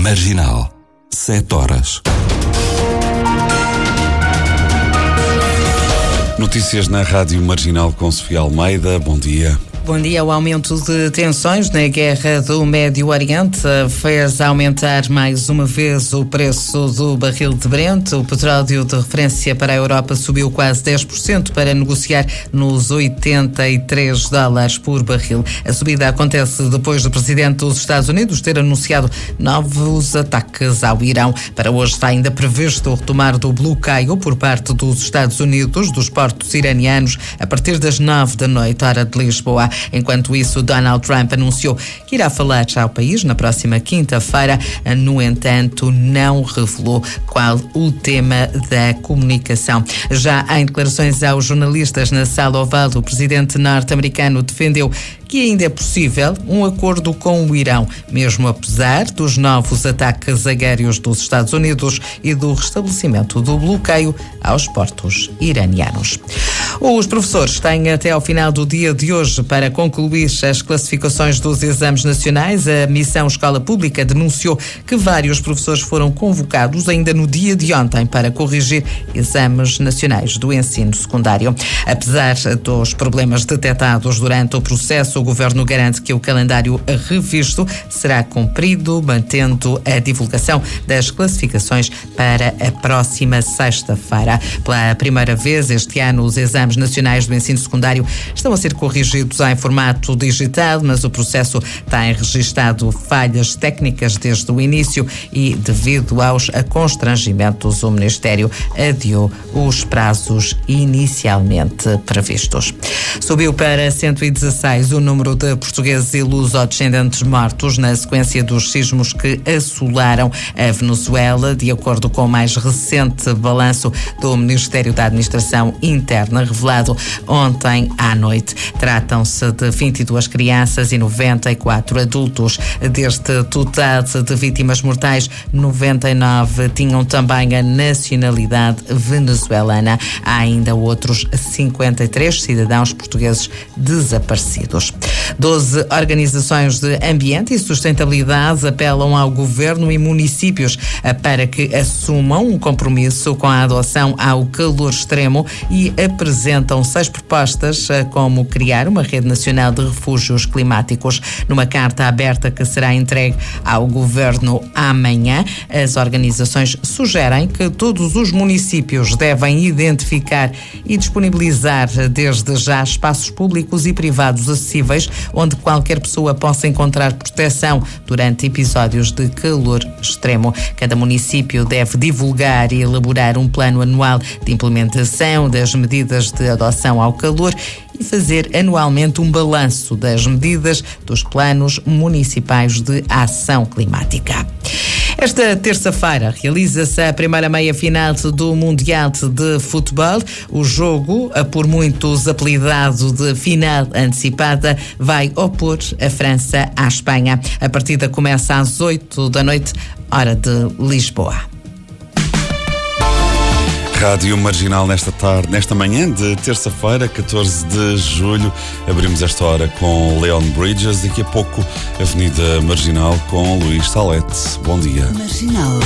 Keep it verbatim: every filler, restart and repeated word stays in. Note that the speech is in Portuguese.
Marginal. Sete horas. Notícias na Rádio Marginal com Sofia Almeida. Bom dia. Bom dia. O aumento de tensões na guerra do Médio Oriente fez aumentar mais uma vez o preço do barril de Brent. O petróleo de referência para a Europa subiu quase dez por cento para negociar nos oitenta e três dólares por barril. A subida acontece depois do presidente dos Estados Unidos ter anunciado novos ataques ao Irão. Para hoje está ainda previsto o retomar do bloqueio por parte dos Estados Unidos dos portos iranianos a partir das nove da noite, hora de Lisboa. Enquanto isso, Donald Trump anunciou que irá falar ao país na próxima quinta-feira. No entanto, não revelou qual o tema da comunicação. Já em declarações aos jornalistas na Sala Oval, o presidente norte-americano defendeu que ainda é possível um acordo com o Irão, mesmo apesar dos novos ataques aéreos dos Estados Unidos e do restabelecimento do bloqueio aos portos iranianos. Os professores têm até ao final do dia de hoje para concluir as classificações dos exames nacionais. A Missão Escola Pública denunciou que vários professores foram convocados ainda no dia de ontem para corrigir exames nacionais do ensino secundário. Apesar dos problemas detectados durante o processo, o Governo garante que o calendário revisto será cumprido, mantendo a divulgação das classificações para a próxima sexta-feira. Pela primeira vez este ano, os exames nacionais do ensino secundário estão a ser corrigidos em formato digital, mas o processo tem registado falhas técnicas desde o início e, devido aos constrangimentos, o Ministério adiou os prazos inicialmente previstos. Subiu para cento e dezesseis o número de portugueses e luso-descendentes mortos na sequência dos sismos que assolaram a Venezuela, de acordo com o mais recente balanço do Ministério da Administração Interna, revelado ontem à noite. Tratam-se de vinte e duas crianças e noventa e quatro adultos. Deste total de vítimas mortais, noventa e nove tinham também a nacionalidade venezuelana. Há ainda outros cinquenta e três cidadãos portugueses desaparecidos. Doze organizações de ambiente e sustentabilidade apelam ao governo e municípios para que assumam um compromisso com a adoção ao calor extremo e apresentam seis propostas, como criar uma rede nacional de refúgios climáticos. Numa carta aberta que será entregue ao governo amanhã, as organizações sugerem que todos os municípios devem identificar e disponibilizar desde já espaços públicos e privados acessíveis, onde qualquer pessoa possa encontrar proteção durante episódios de calor extremo. Cada município deve divulgar e elaborar um plano anual de implementação das medidas de adoção ao calor e fazer anualmente um balanço das medidas dos planos municipais de ação climática. Esta terça-feira realiza-se a primeira meia-final do Mundial de Futebol. O jogo, por muitos apelidado de final antecipada, vai opor a França à Espanha. A partida começa às oito da noite, hora de Lisboa. Rádio Marginal nesta tarde, nesta manhã de terça-feira, catorze de julho. Abrimos esta hora com Leon Bridges. Daqui a pouco, Avenida Marginal com Luís Salete. Bom dia. Marginal.